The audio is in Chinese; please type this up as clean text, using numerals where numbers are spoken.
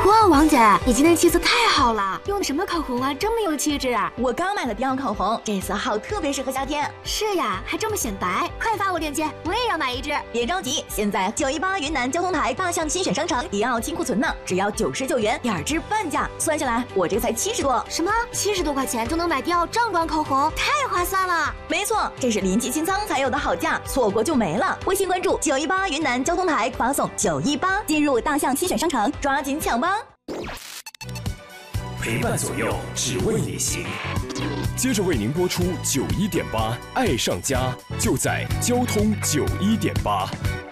哇，王姐，你今天气色太好了，用的什么口红啊，这么有气质？ 我刚买了迪奥口红，这色号特别适合夏天。 是呀，还这么显白，快发我链接，我也要买一支。 别着急，现在918云南交通台大象新选商城迪奥清库存呢，只要99元，2支半价，算下来我这才70多。 什么？70多块钱就能买迪奥正装口红，太划算了！ 没错，这是临期清仓才有的好价，错过就没了。微信关注918云南交通台，发送918进入大象新选商城，抓紧抢吧！ 陪伴左右，只为你行。接着为您播出91.8爱上家，就在交通91.8。